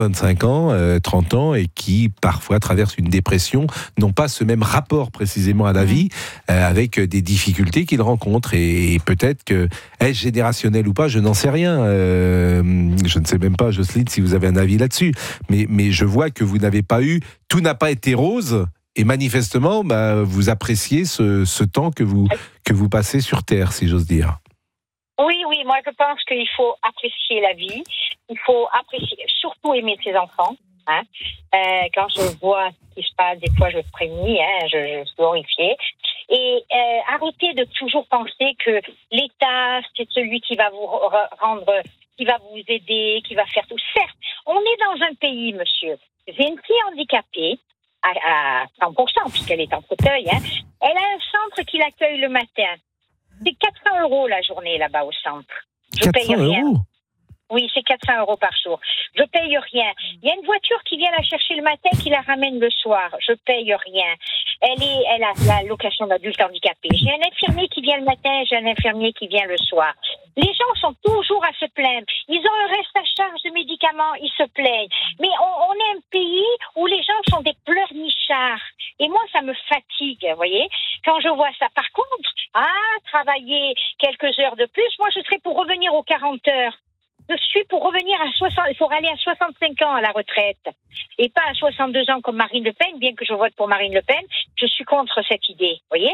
25 ans, 30 ans, et qui parfois traversent une dépression, n'ont pas ce même rapport précisément à la vie, avec des difficultés qu'ils rencontrent. Et peut-être que, est-ce générationnel ou pas, je n'en sais rien. Je ne sais même pas, Jocelyne, si vous avez un avis là-dessus. Mais je vois que vous n'avez pas eu, tout n'a pas été rose, et manifestement, vous appréciez ce temps que vous passez sur Terre, si j'ose dire. Oui, moi je pense qu'il faut apprécier la vie, il faut apprécier, surtout aimer ses enfants. Quand je vois ce qui se passe, des fois je frémis, je suis horrifiée. Et arrêtez de toujours penser que l'État, c'est celui qui va vous rendre, qui va vous aider, qui va faire tout. Certes, on est dans un pays, monsieur. J'ai une fille handicapée, à 100%, puisqu'elle est en fauteuil. Elle a un centre qui l'accueille le matin. C'est 400 € la journée là-bas au centre. Je paye rien. Oui, c'est 400 € par jour. Je paye rien. Il y a une voiture qui vient la chercher le matin, qui la ramène le soir. Je paye rien. Elle a la location d'adulte handicapé. J'ai un infirmier qui vient le matin, j'ai un infirmier qui vient le soir. Les gens sont toujours à se plaindre. Ils ont un reste à charge de médicaments, ils se plaignent. Mais on est un pays où les gens sont des pleurnichards. Et moi, ça me fatigue, vous voyez, quand je vois ça. Par contre, travailler quelques heures de plus, moi, je serais pour revenir aux 40 heures. Je suis pour revenir à 60, il faut aller à 65 ans à la retraite. Et pas à 62 ans comme Marine Le Pen, bien que je vote pour Marine Le Pen, je suis contre cette idée, vous voyez.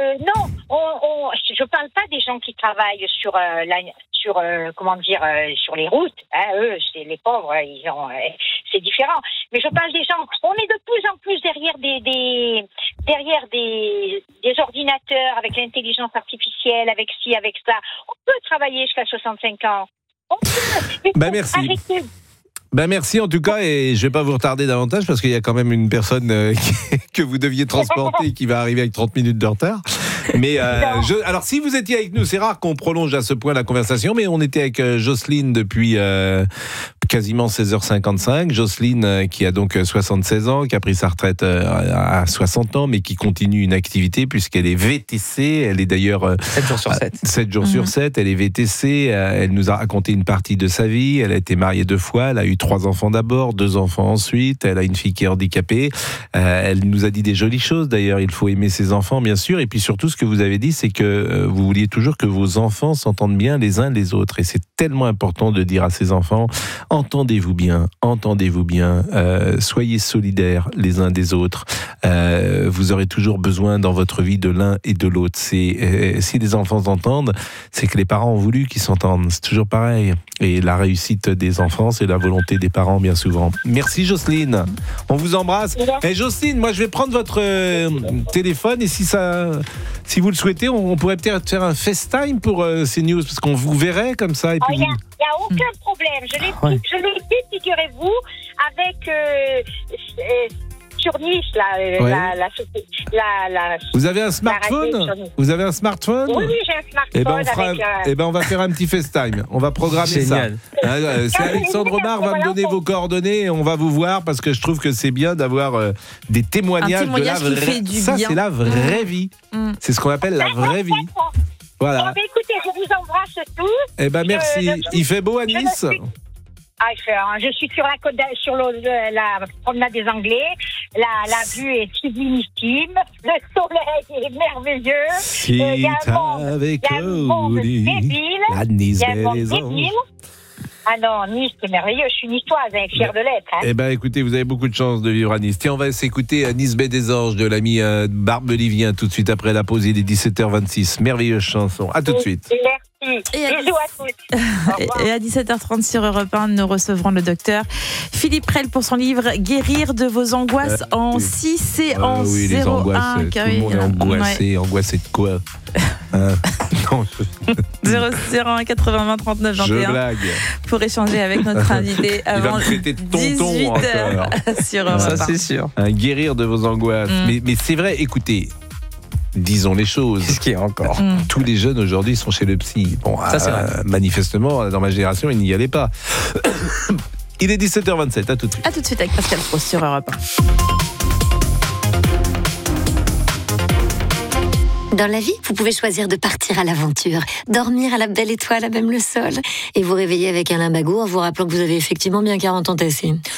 Je parle pas des gens qui travaillent sur les routes, eux, c'est les pauvres, c'est différent. Mais je parle des gens, on est de plus en plus derrière des ordinateurs avec l'intelligence artificielle, avec ci, avec ça. On peut travailler jusqu'à 65 ans. Merci. Merci en tout cas, et je vais pas vous retarder davantage parce qu'il y a quand même une personne que vous deviez transporter qui va arriver avec 30 minutes de retard. Mais alors si vous étiez avec nous, c'est rare qu'on prolonge à ce point la conversation, mais on était avec Jocelyne depuis quasiment 16h55. Jocelyne qui a donc 76 ans, qui a pris sa retraite à 60 ans, mais qui continue une activité puisqu'elle est VTC. Elle est d'ailleurs 7 jours sur 7. 7 jours sur 7, elle est VTC. Elle nous a raconté une partie de sa vie. Elle a été mariée 2 fois, elle a eu 3 enfants d'abord, 2 enfants ensuite. Elle a une fille qui est handicapée. Elle nous a dit des jolies choses d'ailleurs. Il faut aimer ses enfants, bien sûr. Et puis surtout, ce que vous avez dit, c'est que vous vouliez toujours que vos enfants s'entendent bien les uns les autres. Et c'est tellement important de dire à ses enfants, entendez-vous bien, soyez solidaires les uns des autres. Vous aurez toujours besoin dans votre vie de l'un et de l'autre. Si les enfants s'entendent, c'est que les parents ont voulu qu'ils s'entendent. C'est toujours pareil. Et la réussite des enfants, c'est la volonté des parents, bien souvent. Merci Jocelyne. On vous embrasse. Et Jocelyne, moi je vais prendre votre téléphone et si vous le souhaitez, on pourrait peut-être faire un FaceTime pour CNews, parce qu'on vous verrait comme ça. Et puis il n'y a aucun problème. Je l'ai dit, figurez-vous, avec sur Nice, Vous avez un smartphone ? Vous avez un smartphone ? Oui, j'ai un smartphone. On va faire un petit FaceTime. On va programmer Génial. ça. C'est Alexandre Omar va me donner vos coordonnées et on va vous voir, parce que je trouve que c'est bien d'avoir des témoignages de la vraie vie. Ça, c'est la vraie vie. C'est ce qu'on appelle la vraie vie. Voilà. Écoutez, je vous embrasse tous. Merci. Il fait beau à Nice ? Je suis sur la côte, sur la promenade des Anglais. La vue est sublimissime. Le soleil est merveilleux. Il y a un monde débile. La Nice des anges. Ah non, Nice, c'est merveilleux. Je suis niçoise, fière de l'être. Écoutez, vous avez beaucoup de chance de vivre à Nice. Tiens, on va s'écouter à Nice Baie des Anges de l'ami Barbelivien tout de suite après la pause. Il est 17h26. Merveilleuse chanson. À tout de suite. Bisous à tous. Et à 17h30 sur Europe 1, nous recevrons le docteur Philippe Prel pour son livre Guérir de vos angoisses en 6 séances. Oui, les angoisses. Tout le monde est angoissé. Angoissé de quoi non, 01 80 20 39 21. Je blague. Pour échanger avec notre invité avant 18h sur Europe 1. Ça, c'est sûr. Guérir de vos angoisses. Mais c'est vrai, écoutez. Disons les choses. Qu'est-ce qu'il y a encore ? Tous les jeunes aujourd'hui sont chez le psy. Bon, ça, c'est vrai. Manifestement, dans ma génération, ils n'y allaient pas. Il est 17h27, à tout de suite. À tout de suite avec Pascal Pro sur Europe 1. Dans la vie, vous pouvez choisir de partir à l'aventure, dormir à la belle étoile à même le sol, et vous réveiller avec un limbago en vous rappelant que vous avez effectivement bien 40 ans, Tessine.